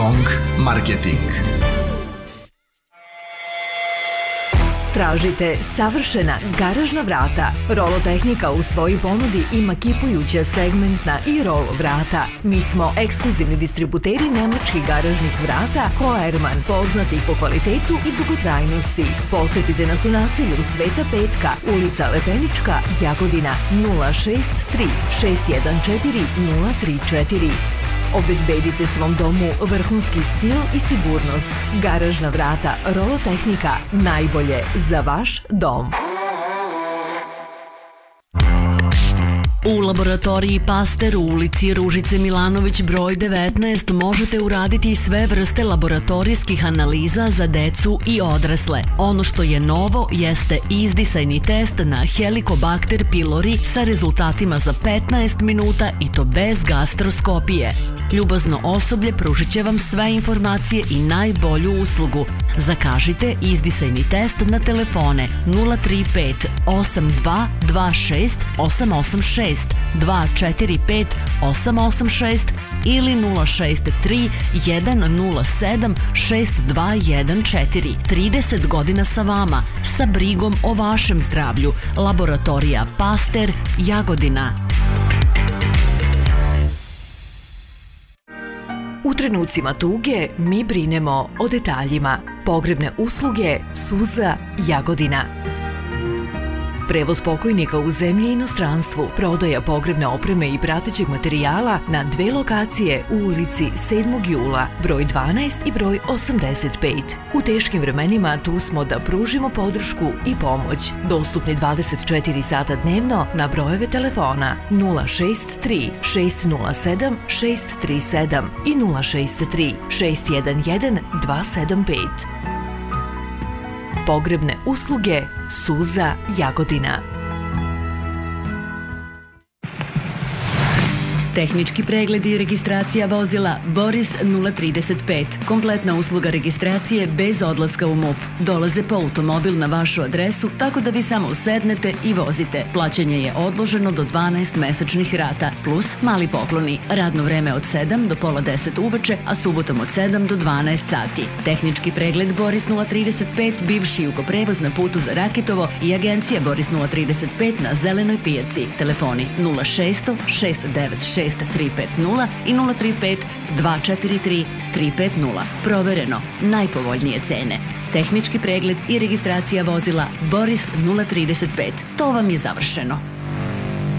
Gong Marketing. Tražite savršena garažna vrata. Rolo Tehnika u svojoj ponudi ima kipujuća segmentna i rolo vrata. Mi smo ekskluzivni distributeri nemačkih garažnih vrata Hoerman, poznatih po kvalitetu i dugotrajnosti. Posjetite nas u naselju Sveta Petka, ulica Lepenička, Jagodina, 063 614 034. Obezbedite svom domu vrhunski stil i sigurnost. Garažna vrata Rolo Tehnika, najbolje za vaš dom. U laboratoriji Pasteur u ulici Ružice Milanović broj 19 možete uraditi sve vrste laboratorijskih analiza za decu i odrasle. Ono što je novo jeste izdisajni test na Helicobacter pylori sa rezultatima za 15 minuta i to bez gastroskopije. Ljubazno osoblje pružit će vam sve informacije i najbolju uslugu. Zakažite izdisajni test na telefone 035 82 26 886, 245 886 ili 063 107 6214. 30 godina sa vama, sa brigom o vašem zdravlju. Laboratorija Pasteur, Jagodina. U trenucima tuge mi brinemo o detaljima. Pogrebne usluge Suza, Jagodina. Prevoz pokojnika u zemlji i inostranstvu, prodaja pogrebne opreme i pratećeg materijala na dve lokacije u ulici 7. jula, broj 12 i broj 85. U teškim vremenima tu smo da pružimo podršku i pomoć. Dostupni 24 sata dnevno na brojeve telefona 063 607 637 i 063 611 275. Pogrebne usluge Suza, Jagodina. Tehnički pregled i registracija vozila Boris 035. Kompletna usluga registracije bez odlaska u MUP. Dolaze po automobil na vašu adresu, tako da vi samo sednete i vozite. Plaćanje je odloženo do 12 mesečnih rata, plus mali pokloni. Radno vreme od 7 do pola 10 uveče, a subotom od 7 do 12 sati. Tehnički pregled Boris 035, bivši Jugoprevoz na putu za Rakitovo i agencija Boris 035 na Zelenoj pijaci. Telefoni 0600 696 350 i 035 243 350. Provereno, najpovoljnije cene. Tehnički pregled i registracija vozila Boris 035. To vam je završeno.